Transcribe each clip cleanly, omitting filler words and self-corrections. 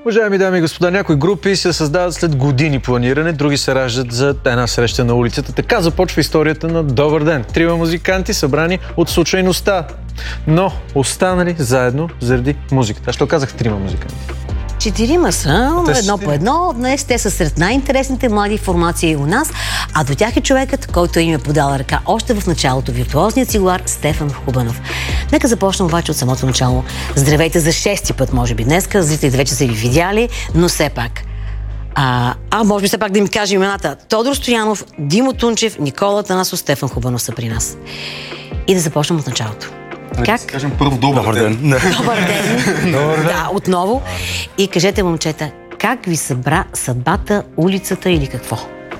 Уважаеми дами и господа, някои групи се създават след години планиране, други се раждат за една среща на улицата. Така започва историята на Добър ден. Трима музиканти, събрани от случайността, но останали заедно заради музиката. Що казах трима музиканти? Четирима са, едно по едно. Днес те са сред най-интересните млади формации у нас, а до тях е човекът, който им е подал ръка още в началото, виртуозният цигулар Стефан Хубанов. Нека започнем обаче от самото начало. Здравейте за шести път, може би днеска. Зрителите вече са ви видяли, но все пак. Може би все пак да им кажем имената. Тодор Стоянов, Димо Тунчев, Никола Танасов, Стефан Хубанов са при нас. И да започнем от началото. Как? Да кажем първо добър ден. Добър ден. Да, отново. И кажете, момчета, как ви събра съдбата, улицата или какво?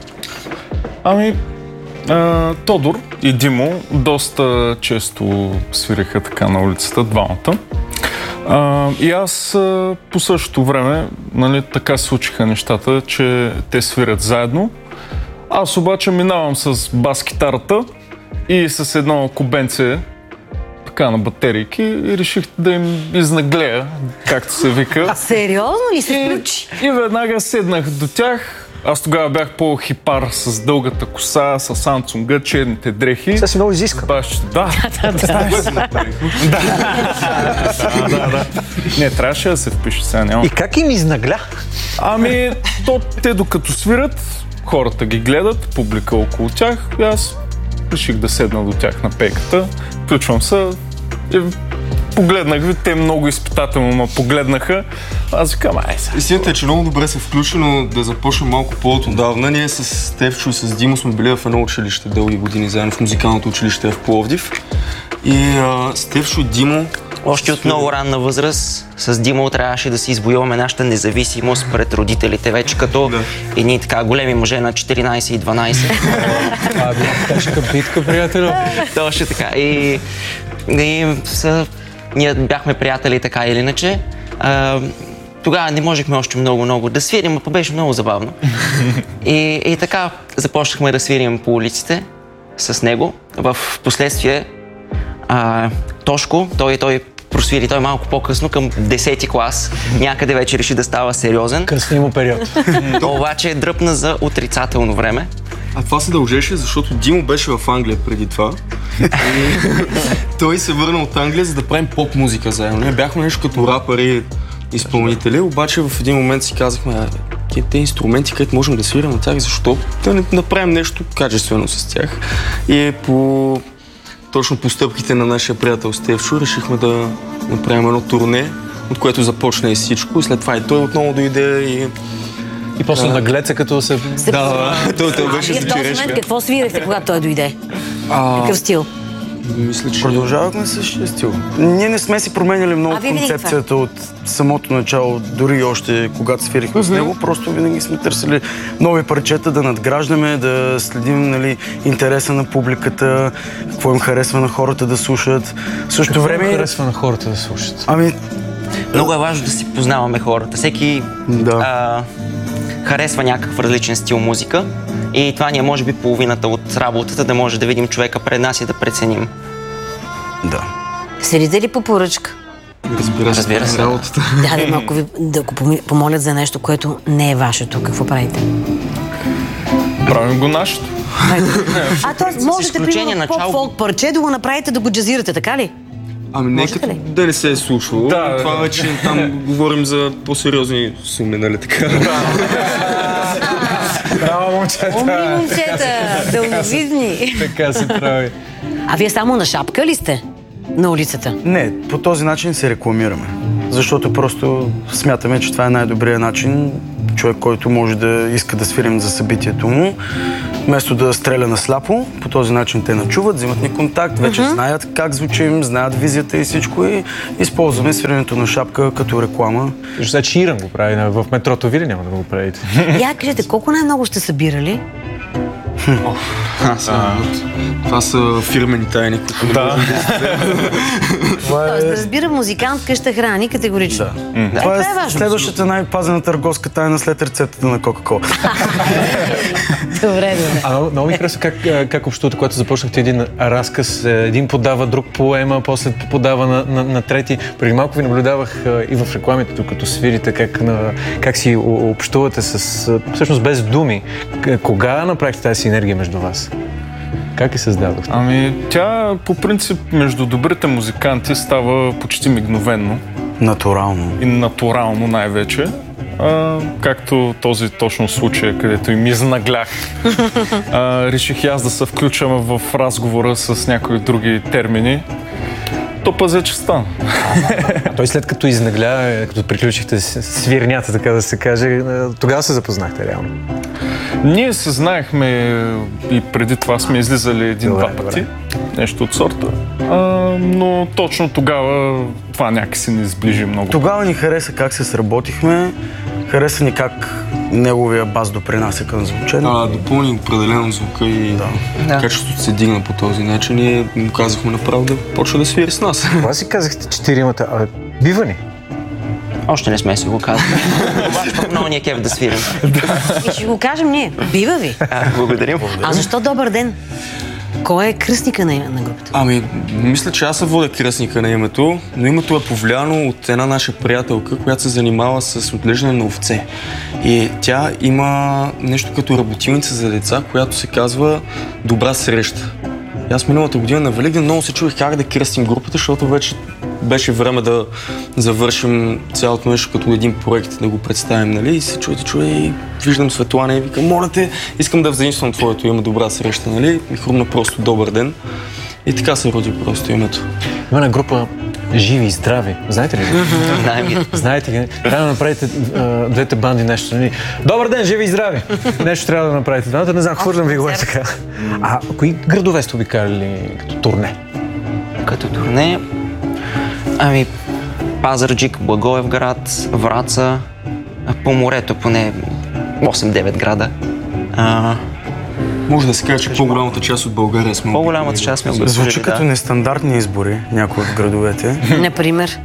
Тодор и Димо доста често свиреха така на улицата, двамата. И аз по същото време, така се случиха нещата, че те свирят заедно. Аз обаче минавам с бас-китарата и с едно кубенце на батерийки и реших да им изнаглея, както се вика. Сериозно ли се включи? И веднага седнах до тях. Аз тогава бях по-хипар с дългата коса, с анцунга, черните дрехи. Сега си много изискан. Да. Не, трябваше да се впише сега, няма. И как им изнагля? Те докато свират, хората ги гледат, публика около тях и аз реших да седна до тях на пейката. Включвам се и погледнах ви, те много изпитателно ме погледнаха. Аз викам, Истината е, че много добре се включи, но да започнем малко по-отдавна. Ние с Стефчо и с Димо сме били в едно училище дълги години, заедно в музикалното училище в Пловдив. И Стефчо и Димо... Още от много ранна възраст с Димо трябваше да си извоюваме нашата независимост пред родителите, вече като едни така големи мъже на 14 и 12. Това била тежка битка, приятелю. Точно така. И ние бяхме приятели така или иначе. Тогава не можехме още много да свирим, но беше много забавно. И така започнахме да свирим по улиците с него. В последствие Тошко, той просвири, той малко по-късно, към 10-ти клас, някъде вече реши да става сериозен. Късни му период. Обаче дръпна за отрицателно време. А това се дължеше, защото Димо беше в Англия преди това. И той се върна от Англия, за да правим поп-музика заедно. Ние бяхме нещо като рапъри, изпълнители, обаче в един момент си казахме, те инструменти, където можем да свирим на тях, защо да не направим нещо качествено с тях. И точно по стъпките на нашия приятел Стефчо решихме да направим едно турне, от което започна и всичко. И след това и той отново дойде и после наглеца, като се... той беше за черешка. В този момент какво свирахте, когато той дойде? Какъв стил? Мисля, че... Продължавахме същия стил. Ние не сме си променяли много концепцията от самото начало, дори още когато свирихме с него. Просто винаги сме търсили нови парчета, да надграждаме, да следим интереса на публиката, какво им харесва на хората да слушат. Какво им харесва на хората да слушат? Много е важно да си познаваме хората. Всеки харесва някакъв различен стил музика. И това ни е, може би, половината от работата, да може да видим човека пред нас и да преценим. Да. Седите ли по поръчка? Разбира се. Да, малко ви да помолят за нещо, което не е вашето. Какво правите? Правим го нашето. Тоест можете, примерно, по-фолк парче да го направите, да го джазирате, така ли? Нека да не се е случвало. Това вече там говорим за по-сериозни суми, нали така? Браво, момчета! Умни момчета, дълновидни. Така се прави. А вие само на шапка ли сте? На улицата? Не, по този начин се рекламираме. Защото просто смятаме, че това е най-добрият начин. Човек, който може да иска да свирим за събитието му, вместо да стреля на сляпо, по този начин те начуват, взимат ни контакт, вече знаят как звучим, знаят визията и всичко и използваме свиренето на шапка като реклама. Значи Иран го прави в метрото, вие няма да го правите. Я кажете, колко най-много сте събирали? Това са фирмени тайни, които не можем да изпълняваме. Тоест, да разбира музикант, къща храни категорично. Това е важно. следващата най-пазена търговска тайна след рецептата на Кока-Кола. Добре. Много ми харесва как общувате, когато започнахте един разказ, един подава, друг поема, после подава на трети. Преди малко ви наблюдавах и в рекламите, докато свирите, как си общувате всъщност без думи. Кога направихте тази синергия между вас? Как я създадохте? Тя по принцип между добрите музиканти става почти мигновенно. Натурално. И натурално най-вече. Както този точно случай, където им изнаглях. Реших аз да се включвам в разговора с някои други термини. То пазя, че стана. Той след като изнагля, като приключихте свирнята, така да се каже, тогава се запознахте реално? Ние се знаехме и преди това сме излизали един-два пъти. Нещо от сорта. Но точно тогава това някакси ни сближи много. Тогава ни хареса как се сработихме, хареса ни как неговия бас допринася към звучение. Допълни определено звука и качеството се дигна по този начин и му казахме направо да почва да свири с нас. Това си казахте четиримата, бива ни? Още не сме си го казали. Обаче пък много ни е кеф да свирим. И ще го кажем ние. Бива ви. Благодарим. А защо добър ден? Кой е кръстника на групата? Мисля, че аз се водя кръстника на името, но името е повлияно от една наша приятелка, която се занимава с отглеждане на овце. И тя има нещо като работилница за деца, която се казва Добра среща. И аз миналата година на Великден много се чудих как да кръстим групата, защото вече беше време да завършим цялото нещо като един проект, да го представим, нали? И се чуя и виждам Светлана и викам, моля те, искам да взаимствам твоето име, Добра среща, нали? Ми хрумна просто Добър ден. И така се роди просто името. Има една група Живи и здрави. Знаете ли? Знаете ги? Трябва да направите двете банди нещо. Добър ден, живи и здрави! Нещо трябва да направите. Не знам, хвърлям ви го е така. Кои градове сте обикаляли като турне? Като турне? Пазарджик, Благоевград, Враца, по морето поне 8-9 града. Може да се каже, че по-голямата част от България сме По-голямата част сме обиколили, звучи като нестандартни избори, някои от градовете. Например?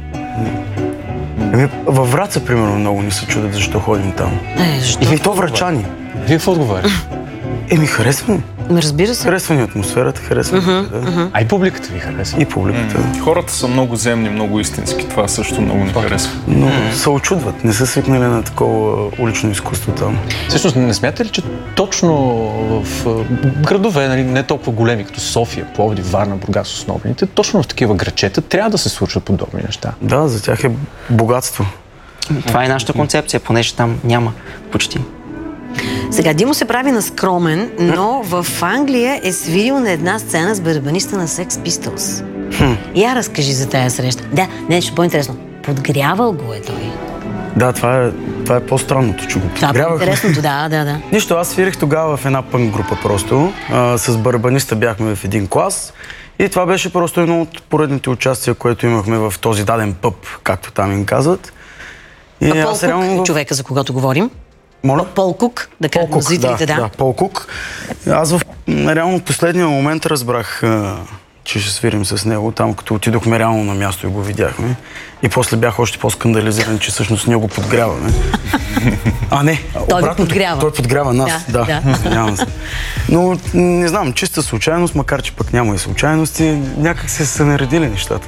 Във Враца, примерно, много ни се чудят защо ходим там. И то врачани. Вие какво отговаряте? Харесва ни. Разбира се. Харесва ни атмосферата, харесва ни. А и публиката ви харесва? И публиката. Хората са много земни, много истински. Това също много ни харесва. Но се очудват. Не са свикнали на такова улично изкуство там. Всъщност, не смятате ли, че точно в градове, не толкова големи, като София, Пловдив, Варна, Бургас, основните, точно в такива грачета трябва да се случват подобни неща? Да, за тях е богатство. Това е нашата концепция, понеже там няма почти. Сега Димо се прави на скромен, но в Англия е свирил на една сцена с барабаниста на Sex Pistols. Я разкажи за тая среща. Да, нещо по-интересно. Подгрявал го е той. Да, това е по-странното, че го подгрявах. Това е по-интересното, да. Нищо, аз свирих тогава в една пънк група просто. С барабаниста бяхме в един клас. И това беше просто едно от поредните участия, което имахме в този даден пъб, както там им казват. И Пол Кук, човека, за когото говорим. Моля? Пол Кук, да кажем на зрителите, да. Пол Кук. Аз в реално последния момент разбрах, че ще свирим с него, там като отидохме реално на място и го видяхме. И после бях още по-скандализиран, че всъщност ние го подгряваме. Не, обратно, той подгрява нас. Да. Извинявам се. Но не знам, чиста случайност, макар че пък няма и случайности, някак се наредили нещата.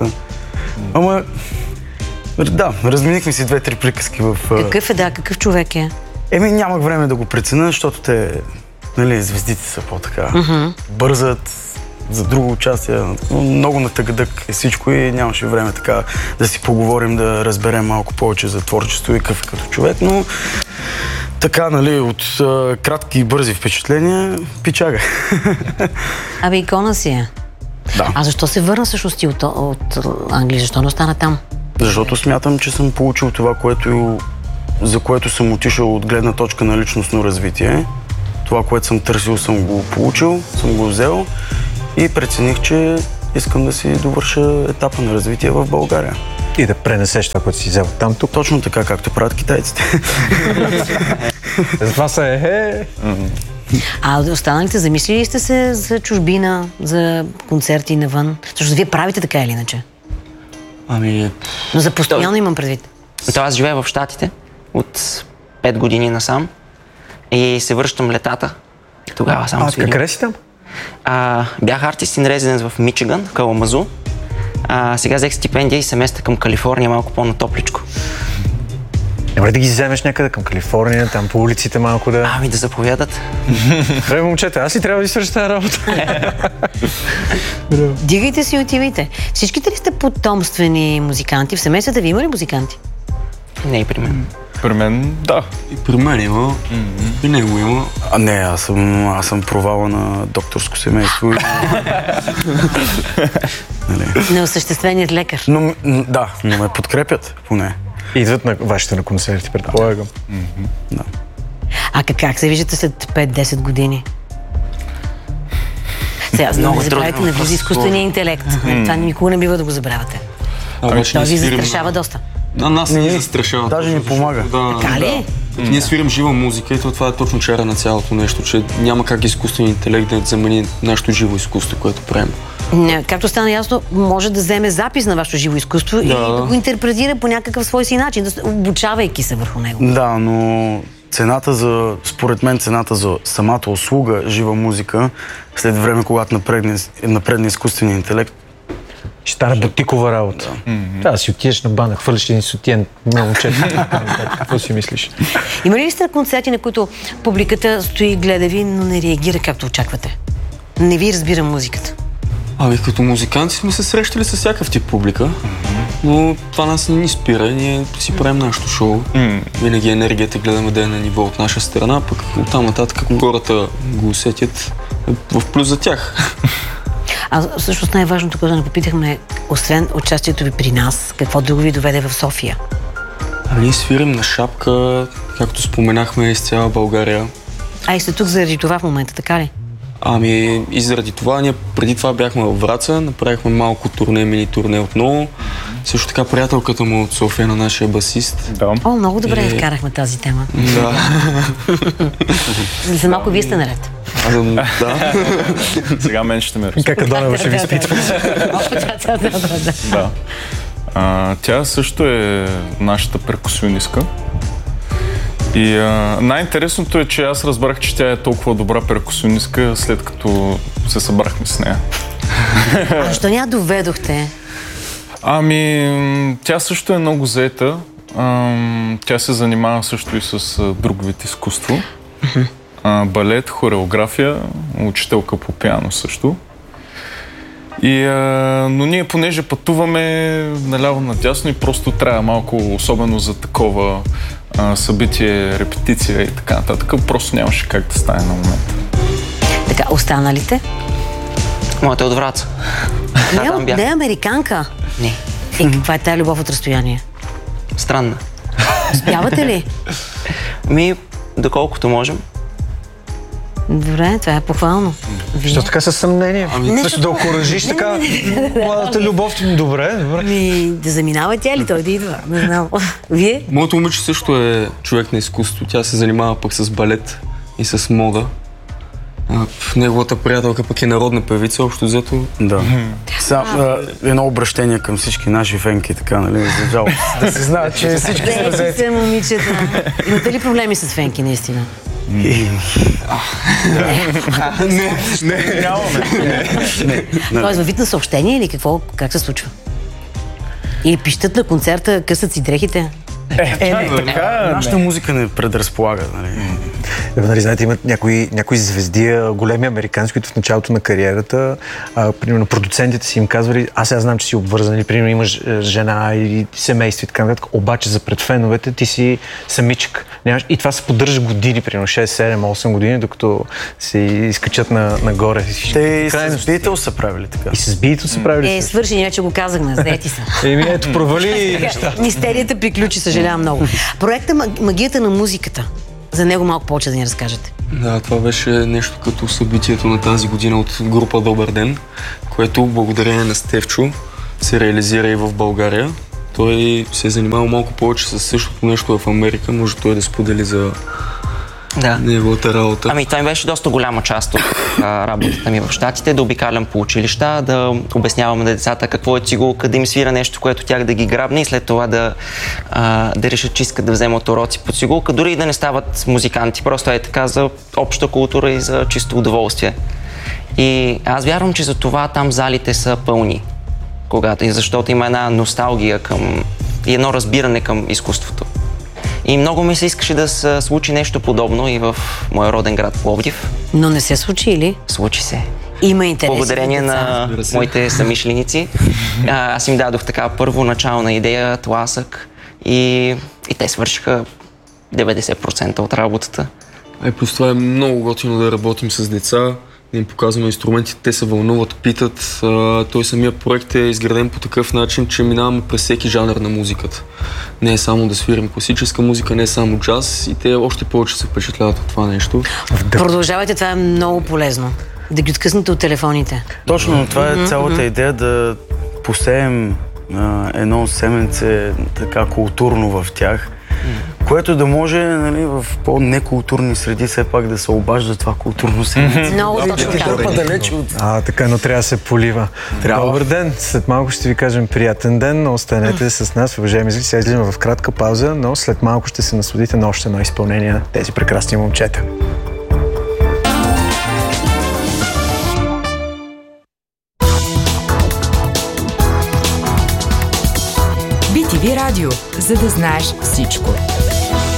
Да, разменихме си 2-3 приказки в... Какъв човек е? Нямах време да го преценя, защото те, звездите са по-така. Бързат за друго участие. Много на тъгъдък е всичко и нямаше време така да си поговорим, да разберем малко повече за творчество и какъв е като човек, но така, от кратки и бързи впечатления, пичага. Икона си е. Да. А защо се върна всъщност ти от Англия? Защо не остана там? Защото смятам, че съм получил това, за което съм отишъл от гледна точка на личностно развитие. Това, което съм търсил, съм го получил, съм го взел и прецених, че искам да си довърша етапа на развитие в България. И да пренесеш това, което си взел там тук. Точно така, както правят китайците. Затова са А останалите, замислили сте се за чужбина, за концерти навън? Защото вие правите така или иначе? Ами... Но за постоянно имам предвид. Аз живея в Щатите от 5 години насам и се връщам летата. Тогава само свирим. Къде си там? Бях артист in residence в Мичиган, Каламазу. Сега взех стипендия и се местя към Калифорния, малко по-натопличко. Няма ли да ги вземеш някъде към Калифорния, там по улиците малко да... Ами да заповядат. Добре, момчета, аз ли трябва да ви свърша тази работа? Дигайте си и отивайте. Всичките ли сте потомствени музиканти? В семействата ви има ли музиканти? Не и при мен. При мен, да. И при мен има, и него има. Не, аз съм провала на докторско семейство. Неосъщественият лекар. Но ме подкрепят поне. Идват на вашите на концерти, предполагам. Да. А как се виждате след 5-10 години? Сега, за да не забравяйте на влиза изкуствения интелект. Това никога не бива да го забравяте. Той ви застрашава доста. Нас не ни застрашава. Даже ни помага. Така ли? Ние свирим жива музика и това е точно чара на цялото нещо, че няма как изкуственият интелект да замени нашето живо изкуство, което правим. Както стана ясно, може да вземе запис на вашето живо изкуство и да го интерпретира по някакъв свой си начин, обучавайки се върху него. Да, но според мен цената за самата услуга жива музика, след време, когато напредне изкуствения интелект, ще стане бутикова работа. Трябва да си отидеш на бана, хвърлиш един сутиен на момчето. Какво си мислиш? Има ли сте концерти, на които публиката стои и гледа ви, но не реагира както очаквате? Не ви разбира музиката. Ами като музиканти сме се срещали с всякакъв тип публика, но това нас не ни спира. Ние си правим нашето шоу. Винаги енергията гледаме да е на ниво от наша страна, пък оттам нататък, ако хората го усетят, в плюс за тях. Всъщност най-важното, което не попитахме, освен участието ви при нас, какво друго ви доведе в София? Ние свирим на шапка, както споменахме, из цяла България. И сте тук заради това в момента, така ли? Ами и заради това, ние преди това бяхме във Враца, направихме малко турне, мини турне отново. Също така приятелката му от София на нашия басист. Да. Много добре вкарахме тази тема. Да. За малко вие сте наред. Да. Сега мен ще ме разпитва. Как Адонева ще ви изпитва. Да. Тя също е нашата перкусионистка. И най-интересното е, че аз разбрах, че тя е толкова добра перкусионистка, след като се събрахме с нея. Защо ня доведохте? Ами, тя също е много заета. Тя се занимава също и с друг вид изкуство. Балет, хореография, учителка по пиано също. Но ние, понеже пътуваме наляво надясно и просто трябва малко, особено за такова събитие, репетиция и така нататък, просто нямаше как да стане на момента. Така, останалите? Моята е от Враца. Не е американка. Не. И каква е тая любов от разстояние? Странна. Спявате ли? Доколкото можем. Добре, това е похвално. Защо така със съмнение? Също да окуражиш така младата любов. Добре. Да заминава тя ли той да идва? Не знам. Вие? Моето момиче също е човек на изкуство. Тя се занимава пък с балет и с мода. Неговата приятелка пък е народна певица, общо взето. Да. Едно обращение към всички наши фенки, така, нали, за жалост. Да се знаят, че всички са взети. Не, момичета. Имате ли проблеми с фенки, наистина? Нямаме. Тоест във вид на съобщение или какво? Как се случва? Или пищат на концерта, късат си дрехите? Нашата музика не предразполага, нали? Нали, знаете, имат някои звезди, големи американски, които в началото на кариерата, примерно продуцентите си им казвали, аз сега знам, че си обвързан, примерно имаш жена или семейство и така нататък, обаче за пред феновете ти си самичък. И това се поддържа години, примерно 6, 7, 8 години, докато се изкачат нагоре. Те и с Beatles са правили така. И с Beatles са правили. Свършени, вече го казахме, заети са. Ето, провали неща. Мистерията приключи, съжалявам много. Проекта Магията на музиката. За него малко повече да ни разкажете. Да, това беше нещо като събитието на тази година от група Добър ден, което благодарение на Стефчо се реализира и в България. Той се е занимавал малко повече с същото нещо в Америка. Може той да сподели за Да. неговата работа. Ами, това ми беше доста голяма част от работата ми в Щатите, да обикалям по училища, да обяснявам на децата какво е цигулка, да им свира нещо, което тях да ги грабне и след това да решат, че искат да вземат уроци по цигулка, дори и да не стават музиканти, просто е така за обща култура и за чисто удоволствие. И аз вярвам, че за това там залите са пълни, защото има една носталгия и едно разбиране към изкуството. И много ми се искаше да се случи нещо подобно и в моя роден град Пловдив. Но не се случи или? Случи се. Има интерес. Благодарение на моите съмишленици. Аз им дадох така първоначална идея, тласък и те свършиха 90% от работата. Плюс това е много готино да работим с деца, да им показваме инструментите, те се вълнуват, питат. Той самия проект е изграден по такъв начин, че минаваме през всеки жанр на музиката. Не е само да свирим класическа музика, не е само джаз и те още повече се впечатляват от това нещо. Продължавайте, това е много полезно. Да ги откъснете от телефоните. Точно, това е цялата идея, да посеем едно семенце така културно в тях, което да може, нали, в по-некултурни среди все пак да се обажда това културно семенце. Много точно така. Така, но трябва да се полива. Добър ден! След малко ще ви кажем приятен ден, но останете с нас, уважаеми зрители. Сега излизаме в кратка пауза, но след малко ще се насладите на още едно изпълнение на тези прекрасни момчета. BTV Радио, за да знаеш всичко.